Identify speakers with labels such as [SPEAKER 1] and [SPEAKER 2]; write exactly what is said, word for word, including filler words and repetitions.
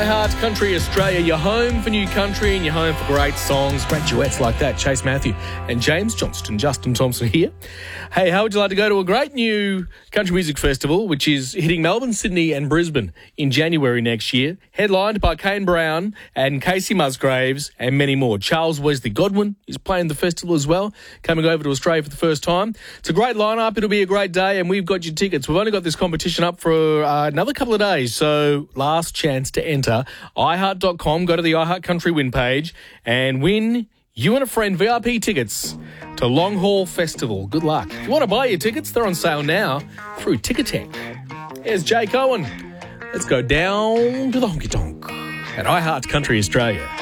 [SPEAKER 1] iHeart Country Australia, your home for new country and your home for great songs, great duets like that. Chase Matthew and James Johnston, Justin Thompson here. Hey, how would you like to go to a great new country music festival, which is hitting Melbourne, Sydney and Brisbane in January next year, headlined by Kane Brown and Casey Musgraves and many more. Charles Wesley Godwin is playing the festival as well, coming over to Australia for the first time. It's a great lineup. It'll be a great day, and we've got your tickets. We've only got this competition up for uh, another couple of days, so last chance to enter. i heart dot com, go to the iHeart Country win page and win you and a friend V I P tickets to Long Haul Festival. Good luck. If you want to buy your tickets, they're on sale now through Ticketek. Here's Jake Owen. Let's go down to the honky tonk at iHeart Country Australia.